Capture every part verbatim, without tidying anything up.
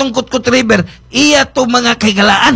katong Kutkut River, iya to mga kaigalaan.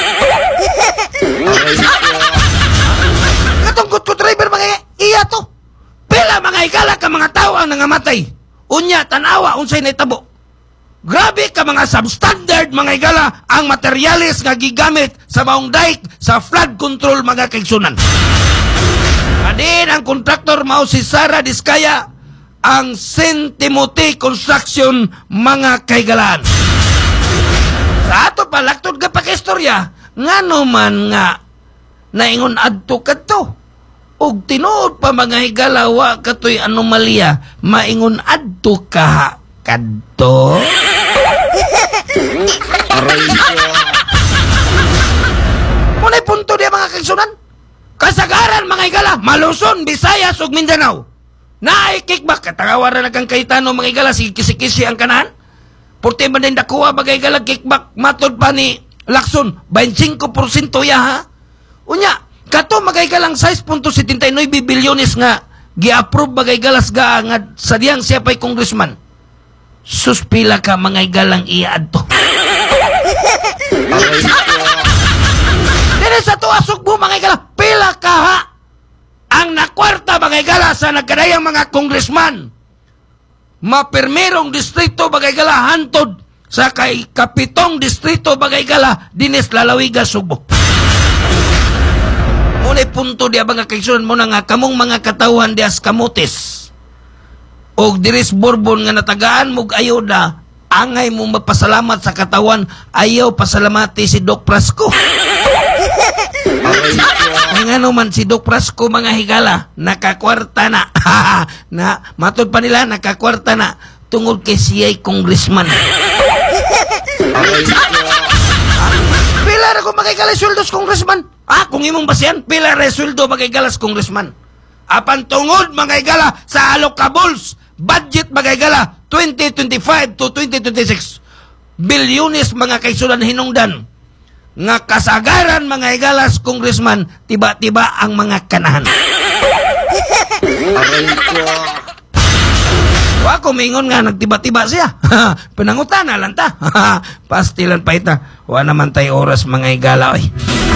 Katong Kutkut River, mga iya to. Pila mga higala ka mga tao ang nangamatay. Unya, tanawa, unsay naitabo. Grabe ka mga substandard mga higala ang materialis nga gigamit sa maong dike sa flood control mga kaigsunan. Adin ang kontraktor mao si Sara Diskaya, ang Saint Timothy Construction mga kaigalaan. Sa ato pa laktod ka pa kaistorya, ngano man nga naingon adto kadto. Og tinuod pa mga higala wa katoy anomalya, maingon adto ka kadto. Muna'y punto niya mga kaigsunan. Kasagaran mga higala, Maluson, Visayas ug Mindanao. Naay kickback, katagawaran na kang kaitano mga higala, si kisi-kisi ang kanahan. Porte man din nakuha mga higala kickback, matod pa ni Lacson, twenty-five percent ya ha. Unya, kato mga higalang six point seven nine bilyones nga gi-approve mga higalas ga nga sa diyang siya pa'y congressman. Suspila ka mga higalang iyaad to. Dili sa to asugbo mga higala, pila ka ha ang nakwarta mga higala sa nagkadayang mga congressman. Mapirmerong distrito mga higala hantod sa kay kapitong distrito mga higala dinis Lalawiga, Subo. Muna'y punto diya mga kaigsunan mo na nga kamong mga katawan dias kamutis o diris Bourbon nga natagaan mong ayuda, angay mong mapasalamat sa katawan, ayaw pasalamati si Doc Prasco. Ay nga naman si Doc Prasco mga higala, nakakwarta na. Na matod pa nila, nakakwarta na tungod kay siya'y congressman. Pila na kung makikala sweldos congressman. Ah, kung imong basihan, pila na sweldo makikalas congressman. Apan tungod mga higala sa alokables, budget mga higala twenty twenty-five to twenty twenty-six. Bilyones mga kaigsunan hinungdan. Nga kasagaran mga higalas congressman, tiba-tiba ang mga kanahan. Wa ko mingon nga nagtiba-tiba siya. Panangutan na lang ta. Pastilan pa ita. Wa naman tay oras mga higala oy.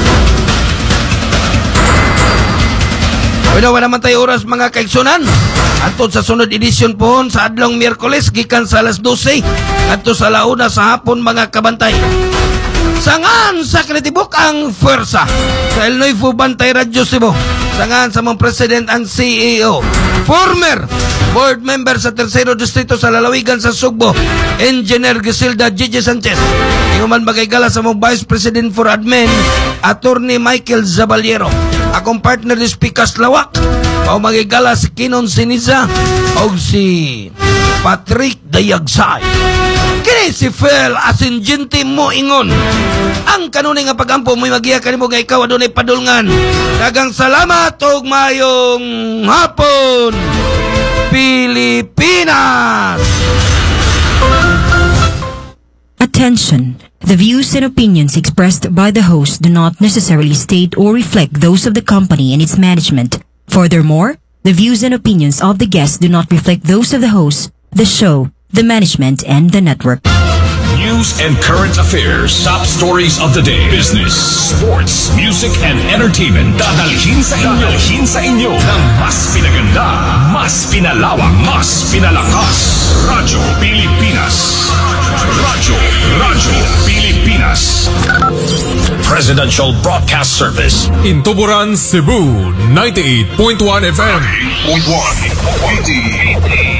Bueno, wa naman tay oras mga kaigsunan. Antod sa sunod edisyon pohon sa adlong Miyerkules gikan sa alas dose adto sa launa sa hapon mga kabantay. Sangan sa kretibok ang fuerza sa El Nuevo Bantay Radio Cebu. Sangan sa mga president and C E O. Former board member sa Tercero Distrito sa Lalawigan sa Sugbo, Engineer Giselda Gigi Sanchez. Inguman magaygala sa mga Vice President for Admin, Attorney Michael Zabaliero. Akong partner ni Spikas Lawak. O magigala si Kinon Siniza o si Patrick Dayagsay. Kini si Fel Asinjinti mo ingon. Ang kanunay nga pagampo mo'y magiya kanimo nga ikaw adunay padulngan. Dagang salamat og mayong hapon, Pilipinas! Attention! The views and opinions expressed by the host do not necessarily state or reflect those of the company and its management. Furthermore, the views and opinions of the guests do not reflect those of the host, the show, the management, and the network. News and current affairs, top stories of the day, business, sports, music, and entertainment. Dadalhin sa inyo, dadalhin sa inyo ng mas pinaganda, mas pinalawak, mas pinalakas. Radyo Pilipinas. Radyo, Radyo Pilipinas. Presidential Broadcast Service. In Tuburan, Cebu, ninety-eight point one F M. ninety-eight point one.